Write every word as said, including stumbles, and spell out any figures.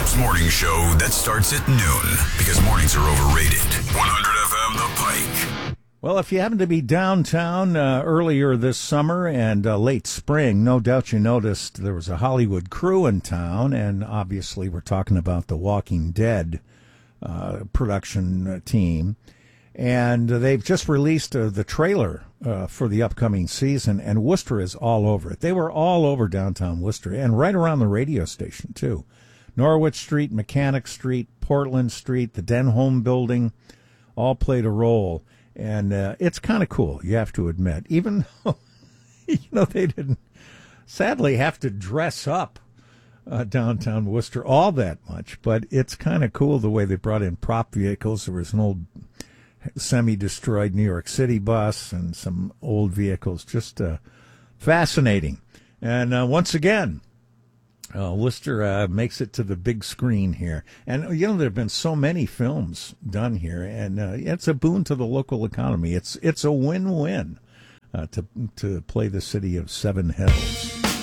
Kip's morning show that starts at noon because mornings are overrated. one hundred F M The Pike. Well, if you happen to be downtown uh, earlier this summer and uh, late spring, no doubt you noticed there was a Hollywood crew in town, and obviously we're talking about the Walking Dead uh, production team. And they've just released uh, the trailer uh, for the upcoming season, and Worcester is all over it. They were all over downtown Worcester and right around the radio station, too. Norwich Street, Mechanic Street, Portland Street, the Denholm Building all played a role. And uh, it's kind of cool, you have to admit. Even though, you know, they didn't sadly have to dress up uh, downtown Worcester all that much. But it's kind of cool the way they brought in prop vehicles. There was an old semi-destroyed New York City bus and some old vehicles. Just uh, fascinating. And uh, once again, uh, Worcester uh, makes it to the big screen here. And, you know, there have been so many films done here, and uh, it's a boon to the local economy. It's it's a win-win uh, to, to play the city of Seven Hills.